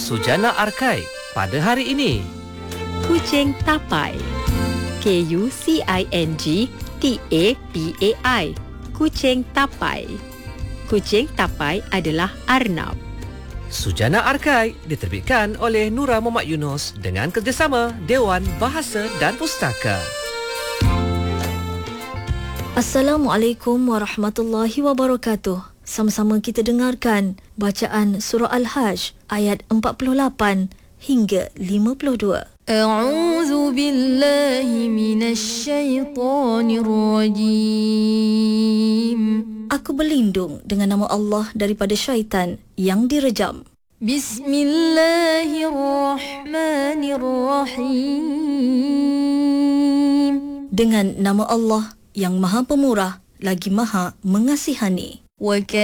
Sujana Arkai pada hari ini. Kucing tapai. KUCING-TAPAI. Kucing tapai. Kucing tapai adalah arnab. Sujana Arkai diterbitkan oleh Nura Muhammad Yunus dengan kerjasama Dewan Bahasa dan Pustaka. Assalamualaikum warahmatullahi wabarakatuh. Sama-sama kita dengarkan bacaan surah Al-Hajj ayat 48 hingga 52. A'udzu billahi minasy syaithanir rajim. Aku berlindung dengan nama Allah daripada syaitan yang direjam. Bismillahirrahmanirrahim. Dengan nama Allah yang Maha Pemurah lagi Maha Mengasihani.